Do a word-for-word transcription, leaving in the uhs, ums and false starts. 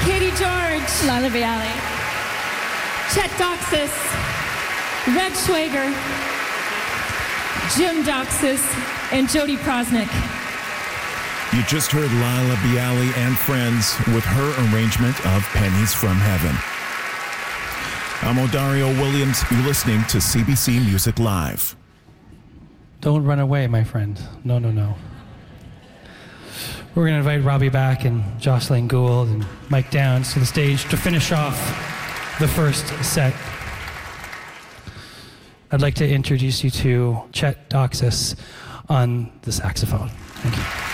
Katie George, Lila Bialy, Chet Doxis, Reg Schwager, Jim Doxis, and Jody Prosnick. You just heard Lila Bialy and friends with her arrangement of Pennies from Heaven. I'm Odario Williams. You're listening to C B C Music Live. Don't run away, my friend. No, no, no. We're going to invite Robbie back and Jocelyn Gould and Mike Downs to the stage to finish off the first set. I'd like to introduce you to Chet Doxis on the saxophone. Thank you.